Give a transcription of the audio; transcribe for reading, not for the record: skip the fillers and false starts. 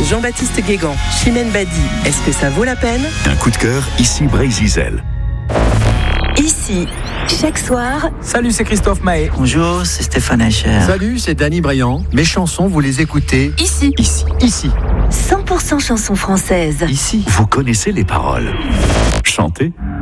Jean-Baptiste Guégan, Chimène Badi, est-ce que ça vaut la peine? Un coup de cœur, ici Bray-Zizel. Ici, chaque soir. Salut, c'est Christophe Mahé. Bonjour, c'est Stéphane Echer. Salut, c'est Danny Briand. Mes chansons, vous les écoutez Ici. 100% 100% chansons françaises. Ici. Vous connaissez les paroles. Chantez.